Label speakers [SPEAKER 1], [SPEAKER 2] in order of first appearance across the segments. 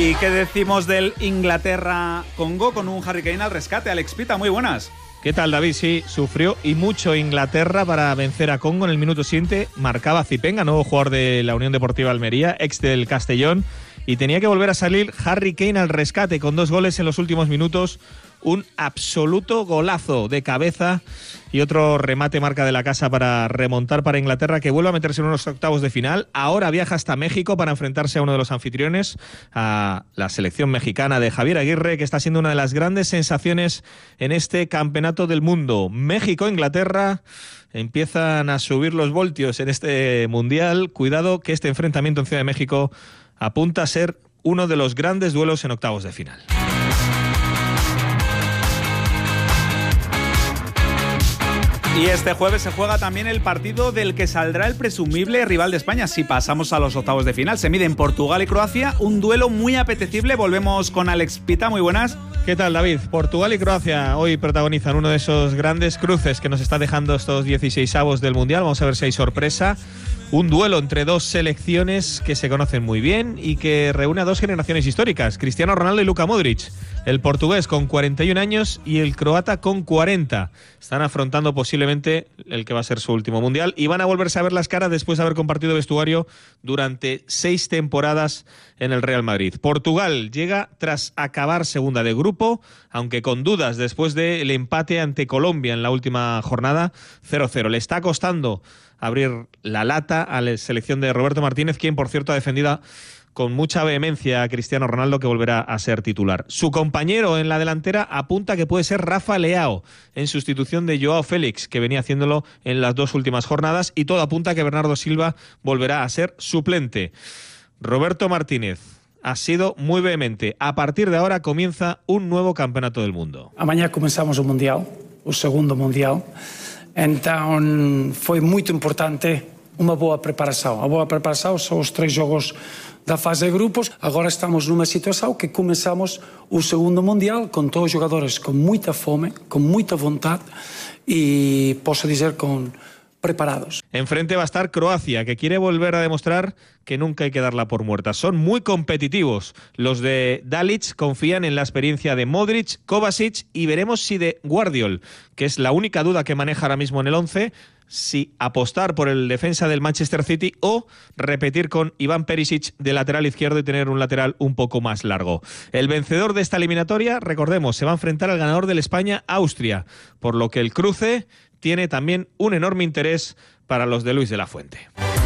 [SPEAKER 1] ¿Y qué decimos del Inglaterra-Congo con un Harry Kane al rescate? Alex Pita, muy buenas.
[SPEAKER 2] ¿Qué tal, David? Sí, sufrió y mucho Inglaterra para vencer a Congo en el minuto siguiente. Marcaba Zipenga, nuevo jugador de la Unión Deportiva Almería, ex del Castellón, y tenía que volver a salir Harry Kane al rescate con 2 goles en los últimos minutos. Un absoluto golazo de cabeza y otro remate marca de la casa para remontar para Inglaterra, que vuelve a meterse en unos octavos de final. Ahora viaja hasta México para enfrentarse a uno de los anfitriones, a la selección mexicana de Javier Aguirre, que está siendo una de las grandes sensaciones en este campeonato del mundo. México-Inglaterra empiezan a subir los voltios en este mundial. Cuidado que este enfrentamiento en Ciudad de México apunta a ser uno de los grandes duelos en octavos de final.
[SPEAKER 1] Y este jueves se juega también el partido del que saldrá el presumible rival de España si pasamos a los octavos de final. Se miden Portugal y Croacia, un duelo muy apetecible. Volvemos con Alex Pita, muy buenas.
[SPEAKER 2] ¿Qué tal, David? Portugal y Croacia hoy protagonizan uno de esos grandes cruces que nos está dejando estos 16avos del Mundial. Vamos a ver si hay sorpresa. Un duelo entre dos selecciones que se conocen muy bien y que reúne a 2 generaciones históricas, Cristiano Ronaldo y Luka Modric. El portugués con 41 años y el croata con 40. Están afrontando posiblemente el que va a ser su último mundial y van a volverse a ver las caras después de haber compartido vestuario durante 6 temporadas en el Real Madrid. Portugal llega tras acabar segunda de grupo, aunque con dudas después del empate ante Colombia en la última jornada, 0-0. Le está costando abrir la lata a la selección de Roberto Martínez, quien por cierto ha defendido con mucha vehemencia a Cristiano Ronaldo, que volverá a ser titular. Su compañero en la delantera apunta que puede ser Rafa Leao, en sustitución de Joao Félix, que venía haciéndolo en las 2 últimas jornadas, y todo apunta a que Bernardo Silva volverá a ser suplente. Roberto Martínez ha sido muy vehemente. A partir de ahora comienza un nuevo campeonato del mundo.
[SPEAKER 3] Amanhã começamos o Mundial, o segundo Mundial. Então foi muito importante uma boa preparação. A boa preparação são os 3 jogos da fase de grupos. Agora estamos numa situação que começamos o segundo Mundial com todos os jogadores com muita fome, com muita vontade e posso dizer com preparados.
[SPEAKER 2] Enfrente va a estar Croacia, que quiere volver a demostrar que nunca hay que darla por muerta. Son muy competitivos. Los de Dalic confían en la experiencia de Modric, Kovacic y veremos si de Guardiol, que es la única duda que maneja ahora mismo en el 11, si apostar por el defensa del Manchester City o repetir con Iván Perisic de lateral izquierdo y tener un lateral un poco más largo. El vencedor de esta eliminatoria, recordemos, se va a enfrentar al ganador del España-Austria, por lo que el cruce tiene también un enorme interés para los de Luis de la Fuente.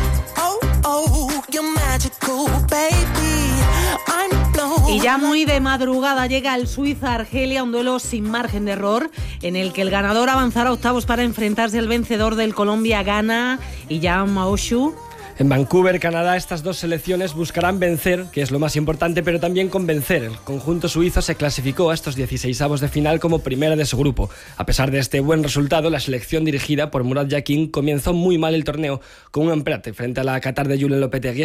[SPEAKER 4] Y ya muy de madrugada llega el Suiza-Argelia, un duelo sin margen de error, en el que el ganador avanzará a octavos para enfrentarse al vencedor del Colombia-Ghana y Jan Maoshu.
[SPEAKER 5] En Vancouver, Canadá, estas 2 selecciones buscarán vencer, que es lo más importante, pero también convencer. El conjunto suizo se clasificó a estos 16avos de final como primera de su grupo. A pesar de este buen resultado, la selección dirigida por Murat Yakin comenzó muy mal el torneo con un empate frente a la Qatar de Julen Lopetegui.